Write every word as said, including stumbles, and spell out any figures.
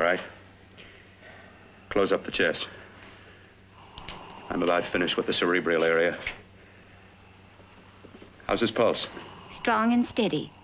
right. Close up the chest. I'm about finished with the cerebral area. How's his pulse? Strong and steady.